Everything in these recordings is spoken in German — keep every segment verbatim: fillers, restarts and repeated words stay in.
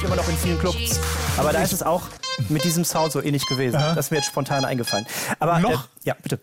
immer noch in vielen Clubs. Aber da ist es auch mit diesem Sound so ähnlich gewesen. Aha. Das ist mir jetzt spontan eingefallen. Aber Noch? Äh, ja, bitte.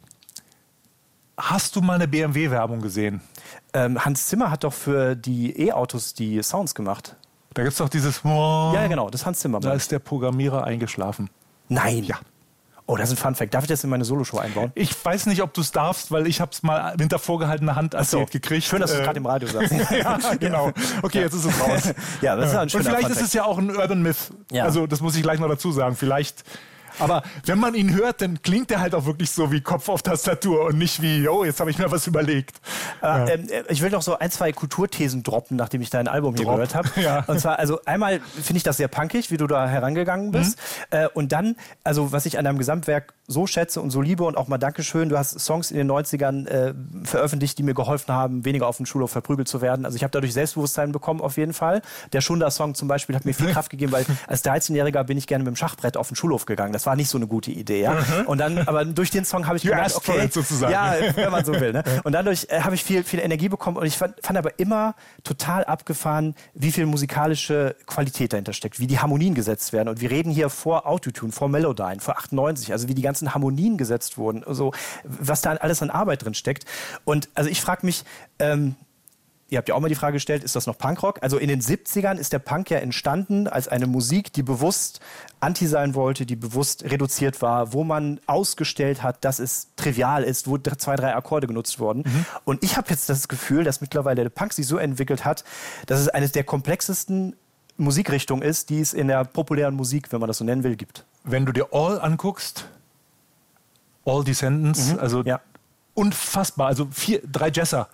Hast du mal eine B M W-Werbung gesehen? Ähm, Hans Zimmer hat doch für die E-Autos die Sounds gemacht. Da gibt es doch dieses... Ja, ja, genau, das ist Hans Zimmer. Da ist der Programmierer eingeschlafen. Nein. Ja. Oh, das ist ein Funfact. Darf ich das in meine Soloshow einbauen? Ich weiß nicht, ob du es darfst, weil ich habe es mal hinter vorgehaltener Hand erzählt so. gekriegt. Schön, dass du es gerade im Radio sagst. Ja, genau. Okay, jetzt ist es raus. Ja, das ist ein schöner Und vielleicht Funfact. ist es ja auch ein Urban Myth. Ja. Also das muss ich gleich noch dazu sagen. Vielleicht... Aber wenn man ihn hört, dann klingt er halt auch wirklich so wie Kopf auf Tastatur und nicht wie, oh, jetzt habe ich mir was überlegt. Aber, Ja. ähm, ich will noch so ein, zwei Kulturthesen droppen, nachdem ich dein Album hier Drop. gehört habe. Ja. Und zwar, also einmal finde ich das sehr punkig, wie du da herangegangen bist. Mhm. Äh, und dann, also was ich an deinem Gesamtwerk so schätze und so liebe und auch mal Dankeschön, du hast Songs in den neunzigern äh, veröffentlicht, die mir geholfen haben, weniger auf dem Schulhof verprügelt zu werden. Also ich habe dadurch Selbstbewusstsein bekommen auf jeden Fall. Der Schunder-Song zum Beispiel hat mir viel Kraft gegeben, weil als dreizehnjähriger bin ich gerne mit dem Schachbrett auf den Schulhof gegangen. Das war nicht so eine gute Idee. Ja? Mhm. Und dann, aber durch den Song habe ich You gemerkt, asked for okay, it, sozusagen. ja, wenn man so will. Ne? Und dadurch äh, habe ich viel, viel Energie bekommen und ich fand, fand aber immer total abgefahren, wie viel musikalische Qualität dahinter steckt, wie die Harmonien gesetzt werden. Und wir reden hier vor Autotune, vor Melodyne, vor achtundneunzig, also wie die ganzen Harmonien gesetzt wurden, also was da alles an Arbeit drin steckt. Und also ich frage mich, ähm, ihr habt ja auch mal die Frage gestellt, ist das noch Punkrock? Also in den siebzigern ist der Punk ja entstanden als eine Musik, die bewusst anti sein wollte, die bewusst reduziert war, wo man ausgestellt hat, dass es trivial ist, wo zwei, drei Akkorde genutzt wurden. Mhm. Und ich habe jetzt das Gefühl, dass mittlerweile der Punk sich so entwickelt hat, dass es eines der komplexesten Musikrichtungen ist, die es in der populären Musik, wenn man das so nennen will, gibt. Wenn du dir All anguckst, All Descendants, Mhm. also ja. unfassbar, also vier, drei Jesser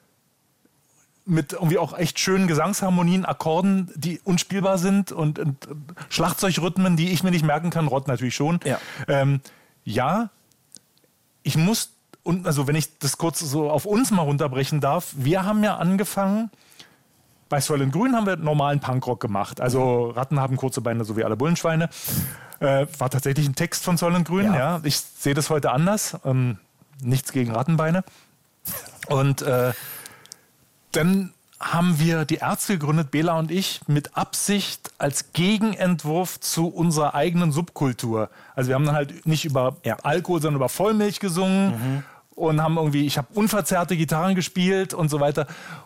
mit irgendwie auch echt schönen Gesangsharmonien, Akkorden, die unspielbar sind und, und Schlagzeugrhythmen, die ich mir nicht merken kann, Rott natürlich schon. Ja, ähm, ja ich muss, und also wenn ich das kurz so auf uns mal runterbrechen darf, wir haben ja angefangen, bei Soylent Grün haben wir normalen Punkrock gemacht, also Ratten haben kurze Beine, so wie alle Bullenschweine. Äh, war tatsächlich ein Text von Soylent Grün, ja. ja. Ich sehe das heute anders. Ähm, nichts gegen Rattenbeine. Und äh, dann haben wir die Ärzte gegründet, Bela und ich, mit Absicht als Gegenentwurf zu unserer eigenen Subkultur. Also wir haben dann halt nicht über ja. Alkohol, sondern über Vollmilch gesungen mhm. und haben irgendwie, ich habe unverzerrte Gitarren gespielt und so weiter.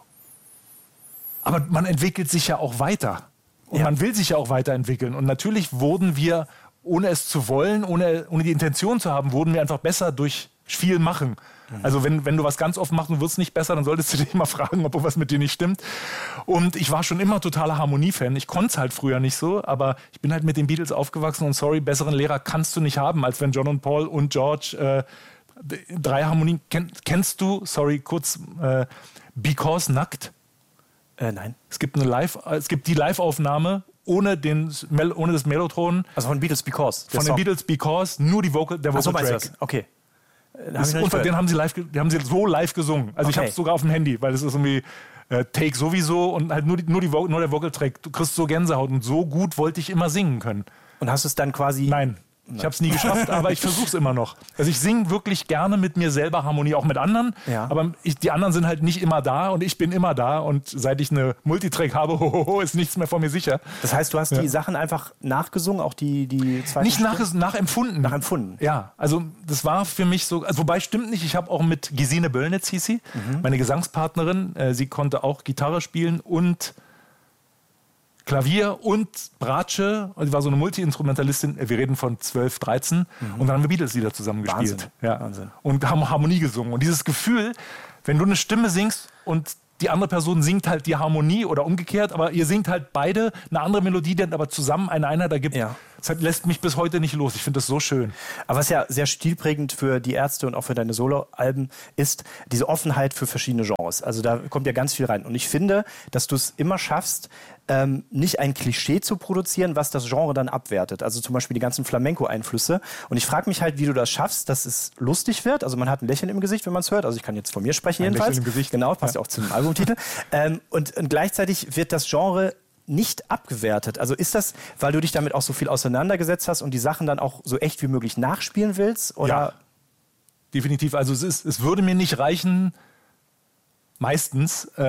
Aber man entwickelt sich ja auch weiter. Und ja. man will sich ja auch weiterentwickeln. Und natürlich wurden wir, ohne es zu wollen, ohne, ohne die Intention zu haben, wurden wir einfach besser durch viel Machen. Mhm. Also wenn, wenn du was ganz oft machst und wirst nicht besser, dann solltest du dich mal fragen, ob was mit dir nicht stimmt. Und ich war schon immer totaler Harmonie-Fan. Ich konnte es halt früher nicht so, aber ich bin halt mit den Beatles aufgewachsen und sorry, besseren Lehrer kannst du nicht haben, als wenn John und Paul und George äh, drei Harmonien... Ken, kennst du, sorry, kurz, äh, Because Nackt? Äh, nein. Es gibt, eine Live, es gibt die Live-Aufnahme ohne, den, ohne das Mellotron. Also von Beatles Because. Von den Beatles Because, nur die Vocal, der Vocal-Track. So, okay. Ist, und den haben, sie live, den haben sie so live gesungen. Also okay. Ich habe es sogar auf dem Handy, weil es ist irgendwie äh, Take sowieso und halt nur, die, nur, die, nur der Vocal-Track. Du kriegst so Gänsehaut und so gut wollte ich immer singen können. Und hast du es dann quasi... Nein. Ich habe es nie geschafft, aber ich versuche es immer noch. Also ich singe wirklich gerne mit mir selber Harmonie, auch mit anderen. Ja. Aber ich, die anderen sind halt nicht immer da und ich bin immer da. Und seit ich eine Multitrack habe, hohoho, ist nichts mehr von mir sicher. Das heißt, du hast ja. die Sachen einfach nachgesungen, auch die, die zweite Nicht nach, nachempfunden. Nachempfunden. Ja, also das war für mich so, also wobei stimmt nicht, ich habe auch mit Gesine Böllnitz, hieß sie, mhm. meine Gesangspartnerin, äh, sie konnte auch Gitarre spielen und Klavier und Bratsche, und die war so eine Multi-Instrumentalistin, wir reden von zwölf, dreizehn, mhm. und dann haben wir Beatles-Lieder zusammen gespielt. Wahnsinn. Ja. Wahnsinn. Und haben Harmonie gesungen. Und dieses Gefühl, wenn du eine Stimme singst und die andere Person singt halt die Harmonie oder umgekehrt, aber ihr singt halt beide eine andere Melodie, die dann aber zusammen eine Einheit ergibt. Ja. Das lässt mich bis heute nicht los. Ich finde das so schön. Aber was ja sehr stilprägend für die Ärzte und auch für deine Soloalben ist, diese Offenheit für verschiedene Genres. Also da kommt ja ganz viel rein. Und ich finde, dass du es immer schaffst, ähm, nicht ein Klischee zu produzieren, was das Genre dann abwertet. Also zum Beispiel die ganzen Flamenco-Einflüsse. Und ich frage mich halt, wie du das schaffst, dass es lustig wird. Also man hat ein Lächeln im Gesicht, wenn man es hört. Also ich kann jetzt von mir sprechen ein jedenfalls. Lächeln im Gesicht. Genau, passt ja auch zum Albumtitel. ähm, und, und gleichzeitig wird das Genre nicht abgewertet. Also ist das, weil du dich damit auch so viel auseinandergesetzt hast und die Sachen dann auch so echt wie möglich nachspielen willst? Oder? Ja, definitiv. Also es, ist, es würde mir nicht reichen, meistens, äh,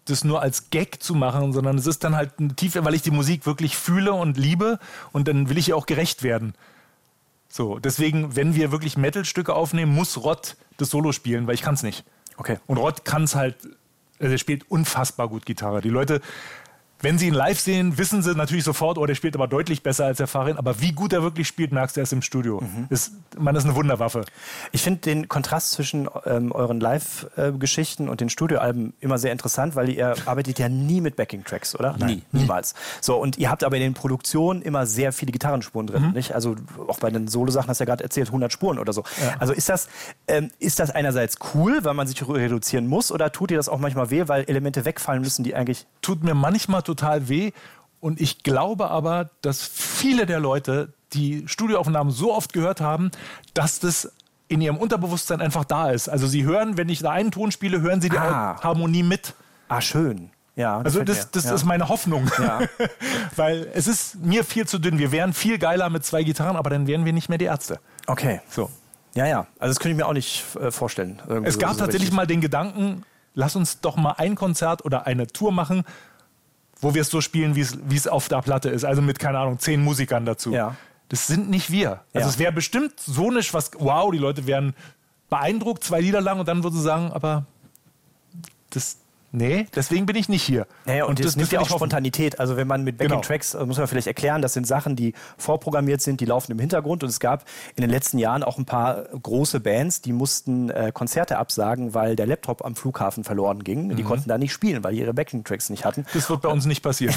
das nur als Gag zu machen, sondern es ist dann halt eine tiefe, weil ich die Musik wirklich fühle und liebe und dann will ich ihr auch gerecht werden. So, deswegen, wenn wir wirklich Metal-Stücke aufnehmen, muss Rod das Solo spielen, weil ich kann es nicht. Okay. Und Rod kann es halt, also er spielt unfassbar gut Gitarre. Die Leute, wenn sie ihn live sehen, wissen sie natürlich sofort, oh, der spielt aber deutlich besser als der Farin. Aber wie gut er wirklich spielt, merkst du erst im Studio. Mhm. Ist, man, das ist eine Wunderwaffe. Ich finde den Kontrast zwischen ähm, euren Live-Geschichten und den Studioalben immer sehr interessant, weil ihr arbeitet ja nie mit Backing-Tracks, oder? Nein. Nie, niemals. So, und ihr habt aber in den Produktionen immer sehr viele Gitarrenspuren drin, mhm. nicht? Also auch bei den Solo-Sachen hast du ja gerade erzählt, hundert Spuren oder so. Ja. Also ist das, ähm, ist das einerseits cool, weil man sich reduzieren muss, oder tut ihr das auch manchmal weh, weil Elemente wegfallen müssen, die eigentlich... Tut mir manchmal total weh. Und ich glaube aber, dass viele der Leute die Studioaufnahmen so oft gehört haben, dass das in ihrem Unterbewusstsein einfach da ist. Also sie hören, wenn ich da einen Ton spiele, hören sie die ah. Harmonie mit. Ah, schön. Ja, das also das, das ja. ist meine Hoffnung. Ja. Weil es ist mir viel zu dünn. Wir wären viel geiler mit zwei Gitarren, aber dann wären wir nicht mehr die Ärzte. Okay. So. Ja, ja. Also das könnte ich mir auch nicht äh, vorstellen. Irgendwie es gab so tatsächlich richtig. mal den Gedanken, lass uns doch mal ein Konzert oder eine Tour machen, wo wir es so spielen, wie es auf der Platte ist. Also mit, keine Ahnung, zehn Musikern dazu. Ja. Das sind nicht wir. Also ja. es wäre bestimmt so nicht was, wow, die Leute wären beeindruckt, zwei Lieder lang und dann würden sie sagen, aber das... Nee, deswegen bin ich nicht hier. Naja, und, und das, das nimmt ja auch Spontanität. Also wenn man mit Backing-Tracks, genau. muss man vielleicht erklären, das sind Sachen, die vorprogrammiert sind, die laufen im Hintergrund. Und es gab in den letzten Jahren auch ein paar große Bands, die mussten äh, Konzerte absagen, weil der Laptop am Flughafen verloren ging. Mhm. Die konnten da nicht spielen, weil die ihre Backing-Tracks nicht hatten. Das wird bei uns nicht passieren.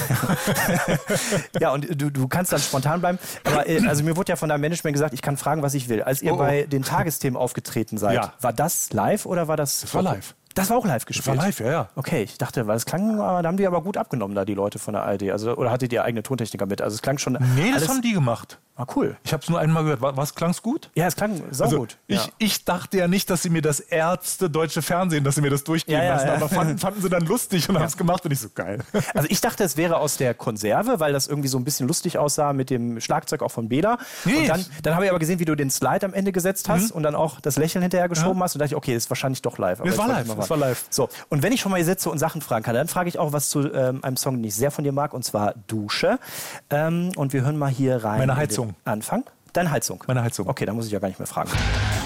Ja, und du, du kannst dann spontan bleiben. Aber äh, also mir wurde ja von deinem Management gesagt, ich kann fragen, was ich will. Als ihr oh, oh. bei den Tagesthemen aufgetreten seid, ja. war das live oder war das... Das war live. Das war auch live gespielt? Das war live, ja, ja. Okay, ich dachte, weil es klang, da haben die aber gut abgenommen, da die Leute von der A R D. Also, oder hattet ihr eigene Tontechniker mit? Also es klang schon... Nee, das haben die gemacht. Ah, cool. Ich habe es nur einmal gehört. Was, klang es gut? Ja, es klang saugut. Also, ich, ja. ich dachte ja nicht, dass sie mir das Ärzte deutsche Fernsehen, dass sie mir das durchgehen ja, ja, lassen. ja. Aber fanden, fanden sie dann lustig und ja. haben es gemacht und ich so geil. Also ich dachte, es wäre aus der Konserve, weil das irgendwie so ein bisschen lustig aussah mit dem Schlagzeug auch von Bela. Nee. Und dann, dann habe ich aber gesehen, wie du den Slide am Ende gesetzt hast mhm. und dann auch das Lächeln hinterher geschoben ja. hast und dachte ich, okay, das ist wahrscheinlich doch live. Aber das war live, das war live. So, und wenn ich schon mal hier sitze und Sachen fragen kann, dann frage ich auch was zu ähm, einem Song, den ich sehr von dir mag, und zwar Dusche. Ähm, und wir hören mal hier rein. Meine Heizung. Anfang. Deine Heizung? Meine Heizung. Okay, da muss ich ja gar nicht mehr fragen.